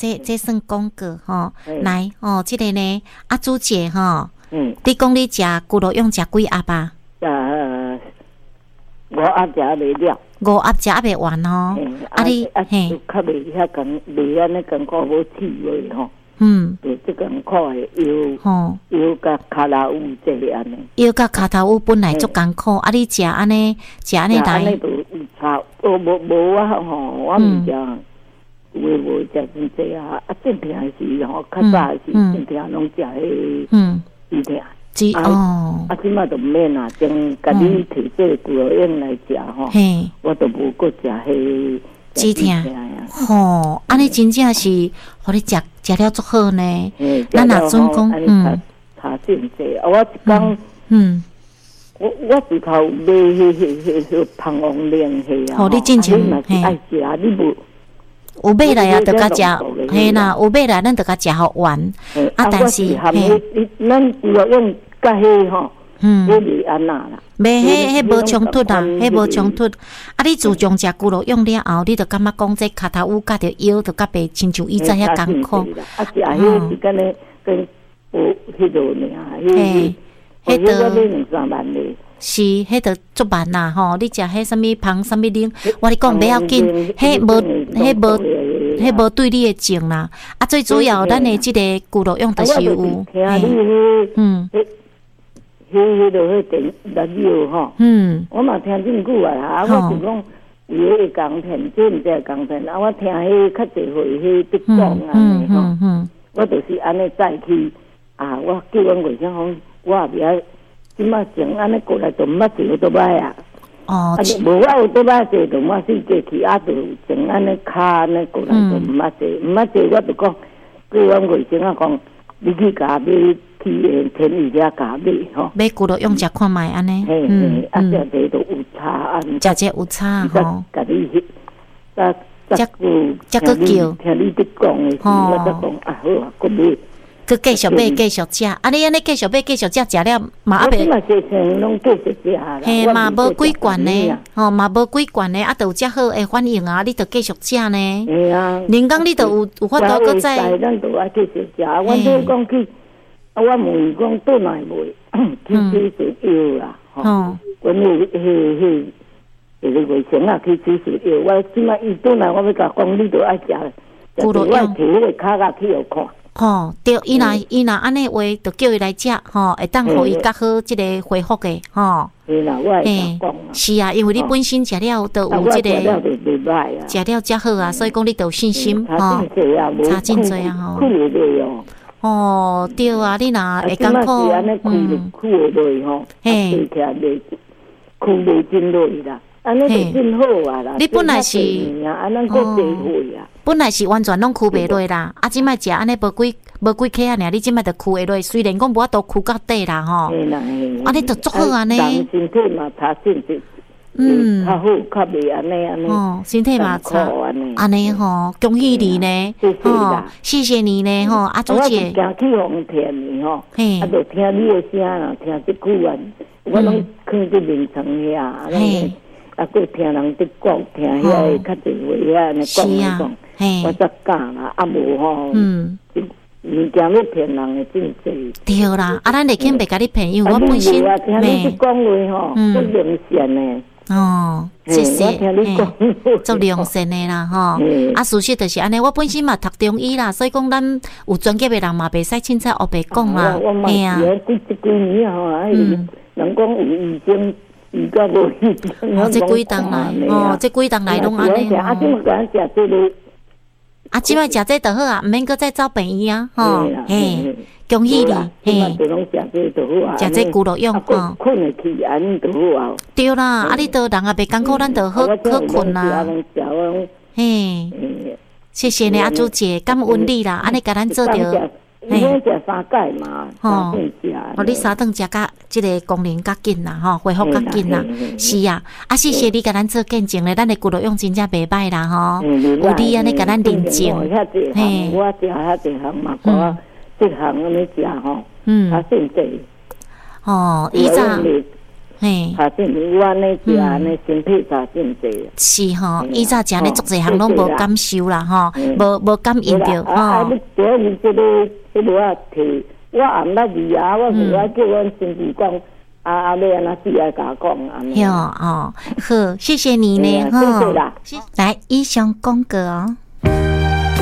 这算广告吼。来哦，这个呢，阿朱姐吼，你讲你食骨肉用食几盒啊 ？5盒食袂了 ，5盒食袂完哦。你嘿，较袂遐讲，袂安尼艰苦无气味吼。就这艰苦的腰甲骹头有这安尼。 腰甲骹头有本来足艰苦，你食安尼来。 安尼就有差，无啊吼，我毋食。有诶无食真济啊！正常时吼，较早时正常拢食迄鸡腿。即马就毋免啦，将家己摕这个骨肉用来食吼。我都无搁食迄鸡腿吼，安尼真正是，互你食了足好呢。咱若准讲， 差真济。我一讲，我自头有买迄芳王莲迄啊。 吼，你进前爱食，你无。 有买来啊，就甲食，嘿啦，有买来，咱就甲食好完。但是咱骨肉用甲迄吼，迄安那啦。 迄无冲突啊，迄无冲突。你自从食骨肉用了后，你就感觉讲这骹头有甲着腰，就甲袂亲像以前遐艰苦。 食迄是干咧跟有迄落尔，迄个2-3万咧。 是，迄着足慢啦吼！你食迄什物芳什物灵，我你讲不要紧，迄无对你的症啦。最主要咱的即个骨肉用就是有。 迄落迄电radio吼，我嘛听真久啊，我是讲伊个钢片，即毋知钢片，我听迄较侪回迄伫讲安尼吼，我就是安尼再去我叫阮外甥讲，我也袂晓。即马前安尼过来就毋捌坐倒摆啊！无我有倒摆坐，就我死过去，就前安尼骹安尼过来就毋捌坐，我就讲叫阮外甥讲，你去甲买去天宇遐甲买吼。 买骨肉用食看卖安尼。 食这都有差食这有差吼。 甲你则个叫， 听你伫讲的时，我则讲好啊，搁买。 佮继续买，继续食。你安尼继续买，继续食，食了嘛阿袂。 嘛是像拢继续食啦。 嘿嘛，无几罐呢，嘛无几罐呢，都有遮好诶反应啊，你着继续食呢。 嘿啊。 人工你着有法度搁再。 咱都爱继续食。阮都讲去，我问伊讲倒来袂，去取食药啦。吼。阮迄个卫生啊，去取食药。我即摆伊倒来，我要甲讲，你着爱食。骨肉用。我摕迄个骹甲去互看。 对，伊若安尼话，就叫伊来食，会当互伊较好，即个恢复的， 是啦，我会讲是啊，因为你本身食了都有即个，食了才好啊，所以讲你都有信心，差真济啊，对啊，你若会艰苦， 嘿，苦袂真落啦。安尼就真好啊啦！ 你本来是本来是完全拢哭袂落啦，即摆食安尼无几克啊，你即摆就哭会落。虽然讲无法度哭到底啦吼，安尼就足好安尼。 身体嘛差真济，较好，较袂安尼。 身体嘛差安尼吼，恭喜你呢！谢谢你呢吼，朱姐。 我是去红田的吼，就听你的声啦，听即句啊，我拢看伫眠床遐。佫听人伫讲，听遐个较侪话遐安尼讲，我则敢啦，无吼，物件要骗人的真济。 对啦，咱会肯袂甲你骗，因为我本身听你伫讲话吼，足良善的。 谢谢，足良善的啦吼。事实就是安尼，我本身嘛读中医啦，所以讲咱有专业的人嘛袂使凊彩黑白讲啦。 嘿啊，几年吼，人讲有医生。 这几档来，这几档来拢安尼。即摆食这就好啊，毋免搁再走病院啊，嘿，恭喜你，嘿，食这骨肉用， 困会去，安尼就好啊。 对啦，你都人也袂艰苦，咱就好困啦。嘿，谢谢你，朱姐，感恩你啦，安尼甲咱做着。 你食3盖嘛， 你3顿食甲即个功能较紧啦，恢复较紧啦，是啊，谢谢你甲咱做见证咧，咱的骨肉用真正袂歹啦，有你安尼甲咱认证， 嘿，我食遐济项嘛，我这项安尼食吼，较顺济。 以前， 查证有安尼食安尼身体查证济。 是吼，以早食咧足侪项拢无感受啦吼，无感应着吼。 你主要是这个迄落啊摕，我暗捺字啊，我是我叫阮亲戚讲。要安那事来甲讲安尼。 好，谢谢你呢， 谢谢啦。 来，以上广告哦。